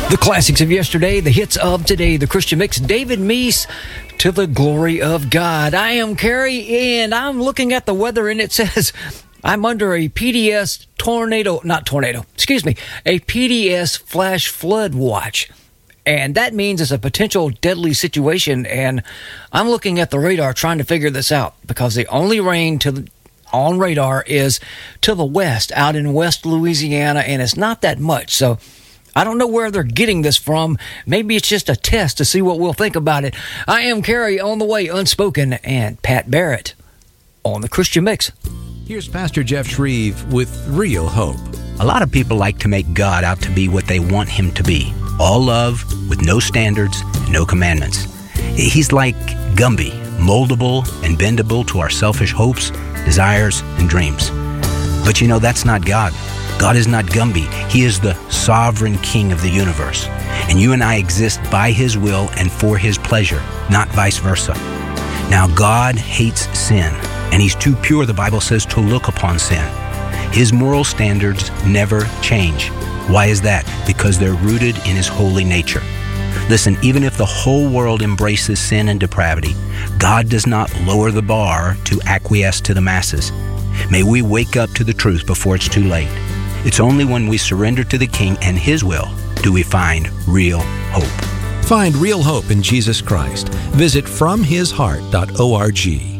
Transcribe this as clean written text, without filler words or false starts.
The classics of yesterday, the hits of today, the Christian Mix, David Meese, To the Glory of God. I am Carrie, and I'm looking at the weather, and it says I'm under a PDS a PDS flash flood watch. And that means it's a potential deadly situation, and I'm looking at the radar trying to figure this out, because the only rain on radar is to the west, out in West Louisiana, and it's not that much, so I don't know where they're getting this from. Maybe it's just a test to see what we'll think about it. I am Carrie, on the way, Unspoken, and Pat Barrett on the Christian Mix. Here's Pastor Jeff Shreve with Real Hope. A lot of people like to make God out to be what they want him to be. All love, with no standards, no commandments. He's like Gumby, moldable and bendable to our selfish hopes, desires, and dreams. But that's not God. God is not Gumby. He is the sovereign king of the universe. And you and I exist by his will and for his pleasure, not vice versa. Now, God hates sin, and he's too pure, the Bible says, to look upon sin. His moral standards never change. Why is that? Because they're rooted in his holy nature. Listen, even if the whole world embraces sin and depravity, God does not lower the bar to acquiesce to the masses. May we wake up to the truth before it's too late. It's only when we surrender to the King and his will do we find real hope. Find real hope in Jesus Christ. Visit FromHisHeart.org.